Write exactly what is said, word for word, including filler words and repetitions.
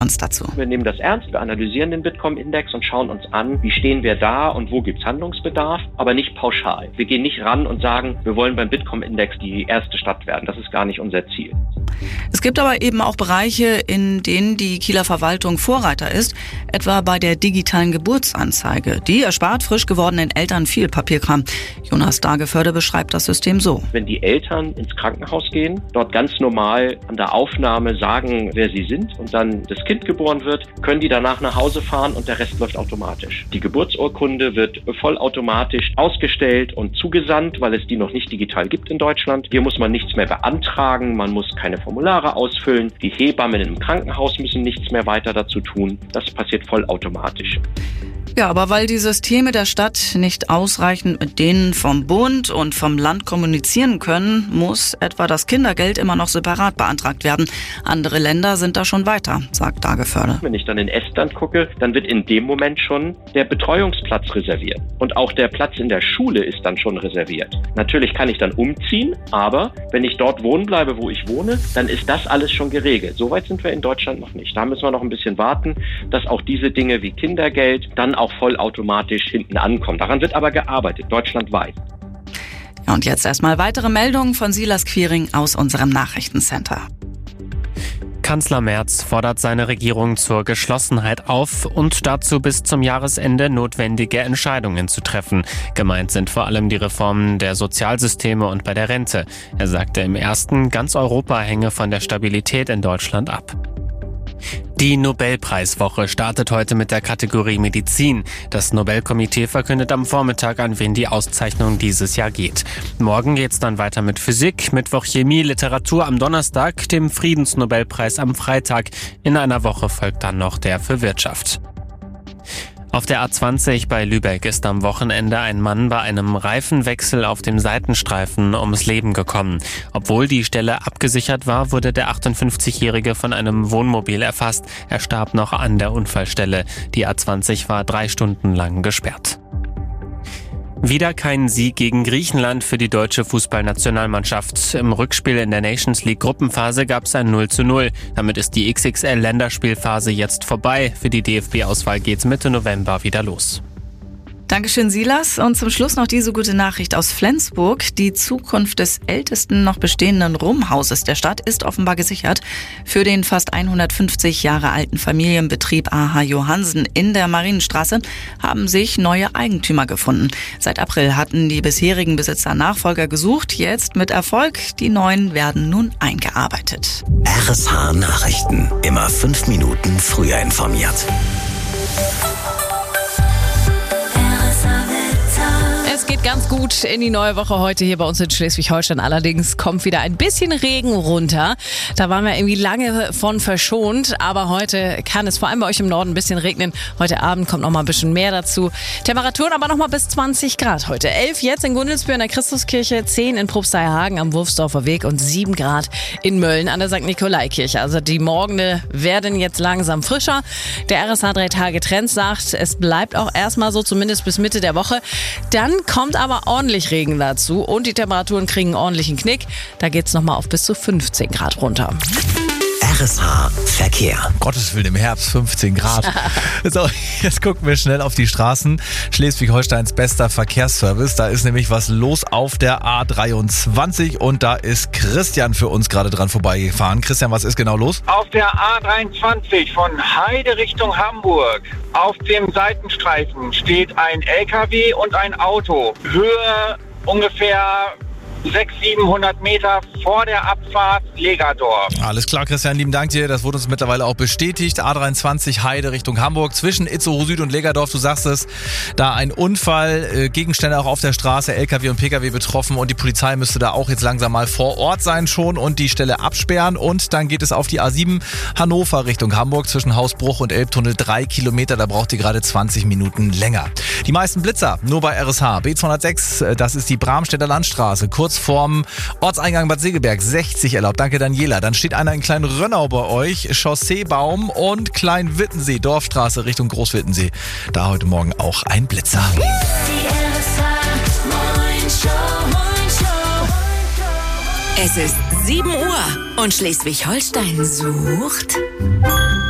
uns dazu. Wir nehmen das ernst, wir analysieren den Bitkom-Index und schauen uns an, wie stehen wir da und wo gibt es Handlungsbedarf, aber nicht pauschal. Wir gehen nicht ran und sagen, wir wollen beim Bitkom-Index die erste Stadt werden. Das ist gar nicht unser Ziel. Es gibt aber eben auch Bereiche, in denen die Kieler Verwaltung Vorreiter ist, etwa bei der digitalen Geburtsanzeige. Die erspart frisch gewordenen Eltern viel Papierkram. Jonas Dageförde beschreibt das System so. Wenn die Eltern ins Krankenhaus gehen, dort ganz normal an der Aufnahme sagen, wer sie sind und dann das Kind geboren wird, können die danach nach Hause fahren und der Rest läuft automatisch. Die Geburtsurkunde wird vollautomatisch ausgestellt und zugesandt, weil es die noch nicht digital gibt in Deutschland. Hier muss man nichts mehr beantragen, man muss keine Formulare ausfüllen. Die Hebammen im Krankenhaus müssen nichts mehr weiter dazu tun. Das passiert vollautomatisch. Ja, aber weil die Systeme der Stadt nicht ausreichend mit denen vom Bund und vom Land kommunizieren können, muss etwa das Kindergeld immer noch separat beantragt werden. Andere Länder sind da schon weiter, sagt Dageförde. Wenn ich dann in Estland gucke, dann wird in dem Moment schon der Betreuungsplatz reserviert. Und auch der Platz in der Schule ist dann schon reserviert. Natürlich kann ich dann umziehen, aber wenn ich dort wohnen bleibe, wo ich wohne, dann ist das alles schon geregelt. Soweit sind wir in Deutschland noch nicht. Da müssen wir noch ein bisschen warten, dass auch diese Dinge wie Kindergeld dann auch vollautomatisch hinten ankommen. Daran wird aber gearbeitet, deutschlandweit. Ja, und jetzt erstmal weitere Meldungen von Silas Quiring aus unserem Nachrichtencenter. Kanzler Merz fordert seine Regierung zur Geschlossenheit auf und dazu bis zum Jahresende notwendige Entscheidungen zu treffen. Gemeint sind vor allem die Reformen der Sozialsysteme und bei der Rente. Er sagte im ersten, ganz Europa hänge von der Stabilität in Deutschland ab. Die Nobelpreiswoche startet heute mit der Kategorie Medizin. Das Nobelkomitee verkündet am Vormittag, an wen die Auszeichnung dieses Jahr geht. Morgen geht's dann weiter mit Physik, Mittwoch Chemie, Literatur am Donnerstag, dem Friedensnobelpreis am Freitag. In einer Woche folgt dann noch der für Wirtschaft. Auf der A zwanzig bei Lübeck ist am Wochenende ein Mann bei einem Reifenwechsel auf dem Seitenstreifen ums Leben gekommen. Obwohl die Stelle abgesichert war, wurde der achtundfünfzigjährige von einem Wohnmobil erfasst. Er starb noch an der Unfallstelle. Die A zwanzig war drei Stunden lang gesperrt. Wieder kein Sieg gegen Griechenland für die deutsche Fußballnationalmannschaft. Im Rückspiel in der Nations League Gruppenphase gab es ein null zu null. Damit ist die X X L-Länderspielphase jetzt vorbei. Für die D F B-Auswahl geht's Mitte November wieder los. Dankeschön, Silas. Und zum Schluss noch diese gute Nachricht aus Flensburg. Die Zukunft des ältesten noch bestehenden Rumhauses der Stadt ist offenbar gesichert. Für den fast hundertfünfzig Jahre alten Familienbetrieb A H Johannsen in der Marienstraße haben sich neue Eigentümer gefunden. Seit April hatten die bisherigen Besitzer Nachfolger gesucht. Jetzt mit Erfolg. Die neuen werden nun eingearbeitet. R S H Nachrichten. Immer fünf Minuten früher informiert. Es geht ganz gut in die neue Woche heute hier bei uns in Schleswig-Holstein. Allerdings kommt wieder ein bisschen Regen runter. Da waren wir irgendwie lange von verschont. Aber heute kann es vor allem bei euch im Norden ein bisschen regnen. Heute Abend kommt noch mal ein bisschen mehr dazu. Temperaturen aber noch mal bis zwanzig Grad heute. elf jetzt in Gundelsbühr in der Christuskirche, zehn in Probstheierhagen am Wurfsdorfer Weg und sieben Grad in Mölln an der Sankt Nikolaikirche. Also die Morgene werden jetzt langsam frischer. Der R S H drei Tage Trend sagt, es bleibt auch erstmal so, zumindest bis Mitte der Woche. Dann kommt aber ordentlich Regen dazu und die Temperaturen kriegen einen ordentlichen Knick. Da geht's nochmal auf bis zu fünfzehn Grad runter. R S H Verkehr. Gottes Willen, im Herbst fünfzehn Grad. So, jetzt gucken wir schnell auf die Straßen. Schleswig-Holsteins bester Verkehrsservice. Da ist nämlich was los auf der A dreiundzwanzig und da ist Christian für uns gerade dran vorbeigefahren. Christian, was ist genau los? Auf der A dreiundzwanzig von Heide Richtung Hamburg. Auf dem Seitenstreifen steht ein L K W und ein Auto. Höhe ungefähr sechshundert, siebenhundert Meter vor der Abfahrt Legerdorf. Alles klar, Christian, lieben Dank dir. Das wurde uns mittlerweile auch bestätigt. A dreiundzwanzig Heide Richtung Hamburg zwischen Itzehoe Süd und Legerdorf. Du sagst es, da ein Unfall, äh, Gegenstände auch auf der Straße, L K W und P K W betroffen und die Polizei müsste da auch jetzt langsam mal vor Ort sein schon und die Stelle absperren. Und dann geht es auf die A sieben Hannover Richtung Hamburg zwischen Hausbruch und Elbtunnel drei Kilometer. Da braucht ihr gerade zwanzig Minuten länger. Die meisten Blitzer nur bei R S H. B zweihundertsechs, das ist die Bramstädter Landstraße, kurz vorm Ortseingang Bad Segeberg, sechzig erlaubt. Danke, Daniela. Dann steht einer in Klein-Rönnau bei euch, Chausseebaum und Klein-Wittensee, Dorfstraße Richtung Groß-Wittensee. Da heute Morgen auch ein Blitzer. Die R S H Morning Show. Es ist sieben Uhr und Schleswig-Holstein sucht